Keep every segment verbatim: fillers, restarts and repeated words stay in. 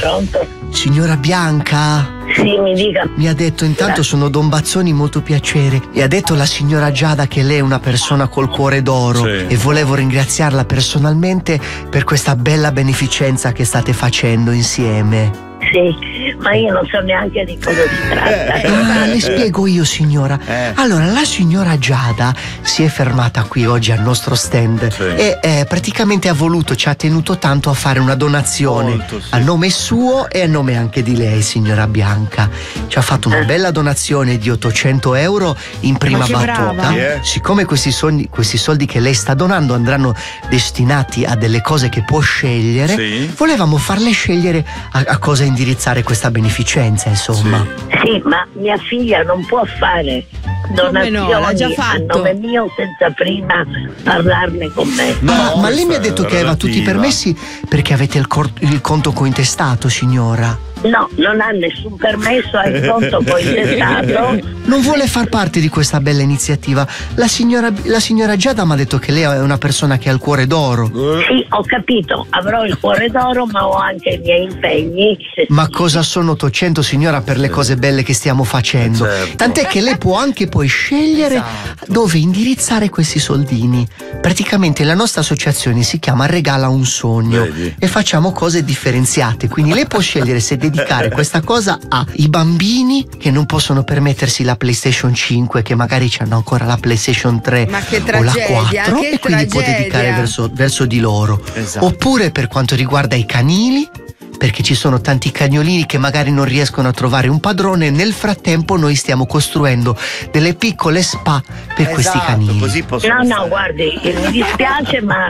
pronto? Signora Bianca? Sì, mi dica. Mi ha detto, intanto sono Don Bazzoni, molto piacere. Mi ha detto la signora Giada che lei è una persona col cuore d'oro, sì, e volevo ringraziarla personalmente per questa bella beneficenza che state facendo insieme. Sì, ma io non so neanche di cosa si tratta. Ah, le spiego io, signora. Eh. Allora, la signora Giada si è fermata qui oggi al nostro stand, sì, e eh, praticamente ha voluto, ci ha tenuto tanto a fare una donazione. Molto, sì, a nome suo e a nome anche di lei, signora Bianca. Ci ha fatto una bella donazione di ottocento euro in prima battuta. Yeah. Siccome questi soldi, questi soldi che lei sta donando andranno destinati a delle cose che può scegliere, sì, volevamo farle scegliere a, a cosa indirizzare questa beneficenza, insomma. Sì. Sì, ma mia figlia non può fare donazioni no, l'ha già fatto. A nome mio senza prima parlarne con me. No, ma, ma lei mi ha detto che aveva tutti i permessi perché avete il, cor- il conto cointestato, signora. No, non ha nessun permesso, ha il conto cointestato. Non vuole far parte di questa bella iniziativa. La signora, la signora Giada mi ha detto che lei è una persona che ha il cuore d'oro. Sì, ho capito, avrò il cuore d'oro, ma ho anche i miei impegni. Ma cosa sono ottocento, signora, per le cose belle che stiamo facendo? Certo. Tant'è che lei può anche poi scegliere, esatto, dove indirizzare questi soldini. Praticamente la nostra associazione si chiama Regala un sogno. Vedi? E facciamo cose differenziate, quindi lei può scegliere se dedicare questa cosa ai bambini che non possono permettersi la PlayStation cinque, che magari hanno ancora la PlayStation tre ma che o la tragedia, quattro, che e quindi tragedia. può dedicare verso, verso di loro. Esatto. Oppure per quanto riguarda i canili, perché ci sono tanti cagnolini che magari non riescono a trovare un padrone. Nel frattempo noi stiamo costruendo delle piccole spa per, esatto, questi canini. Così posso no, no, guardi, mi dispiace, ma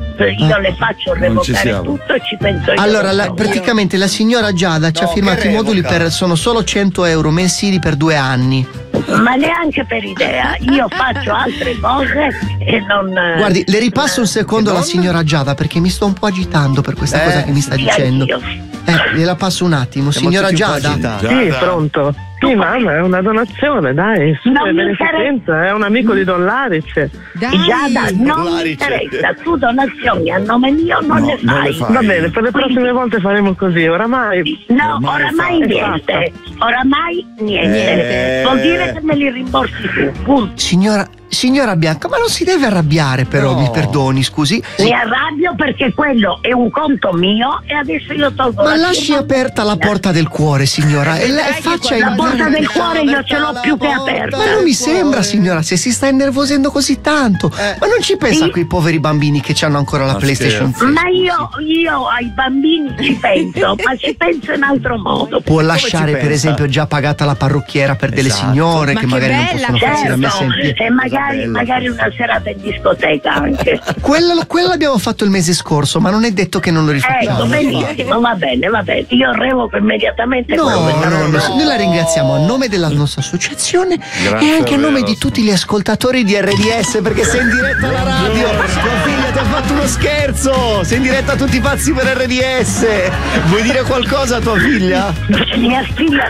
io le faccio revocare tutto e ci penso io. Allora, la, praticamente la signora Giada no, ci ha firmato i moduli per, sono solo cento euro mensili per due anni. Ma neanche per idea, io faccio altre cose e non. Guardi, le ripasso un secondo alla signora Giada perché mi sto un po' agitando per questa eh, cosa che mi sta sì, dicendo. Anch'io. Eh, gliela passo un attimo, siamo signora Giada. Sì, pronto. Sì, mamma, è una donazione, dai, su, è beneficenza, è un amico di Don Larice. Giada, non mi interessa, tu donazioni a nome mio non no, le fai. Non le fai. Va bene, per le prossime Quindi, volte faremo così, oramai. No, oramai, oramai niente, oramai niente. Eh... Vuol dire che me li rimborsi tu, punto. Signora, signora Bianca, ma non si deve arrabbiare però, no, mi perdoni, scusi. Mi arrabbio perché quello è un conto mio e adesso io tolgo. Ma la lasci aperta la porta del cuore, signora, e la, faccia la porta del cuore io ce l'ho più che aperta. Ma non mi sembra, signora, se si sta innervosendo così tanto. Eh. Ma non ci pensa sì. a quei poveri bambini che hanno ancora la ma PlayStation tre? Ma io, io ai bambini ci penso, ma ci penso in altro modo. Può lasciare per esempio già pagata la parrucchiera per, esatto, delle signore ma che, che magari bella, non possono farsi la messa in piedi. E magari, magari una serata in discoteca anche. Quella, quella l'abbiamo fatto il mese scorso, ma non è detto che non lo rifacciamo. Ecco, benissimo, va bene, va bene. Io revoco immediatamente. No, quello che no, no, no. Noi la ringraziamo a nome della nostra associazione. Grazie, e anche a nome di tutti gli ascoltatori di R D S, perché sei in diretta alla radio. Tua figlia ti ha fatto uno scherzo. Sei in diretta a tutti i pazzi per R D S. Vuoi dire qualcosa a tua figlia? Mia figlia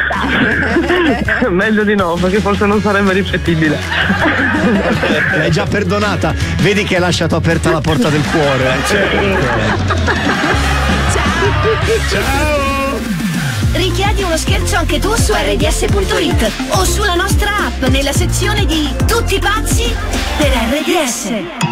sa. Meglio di no, perché forse non sarebbe ripetibile. L'hai già perdonata. Vedi che hai lasciato aperta la porta del cuore. Eh? Certo. Ciao. Ciao. Richiedi uno scherzo anche tu su R D S punto it o sulla nostra app nella sezione di Tutti pazzi per R D S.